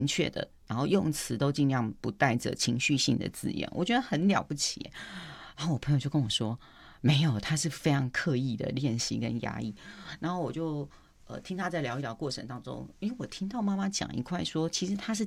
确的，然后用词都尽量不带着情绪性的字眼，我觉得很了不起。然后我朋友就跟我说，没有，他是非常刻意的练习跟压抑。然后我就听他在聊一聊过程当中，因为我听到妈妈讲一块说，其实他是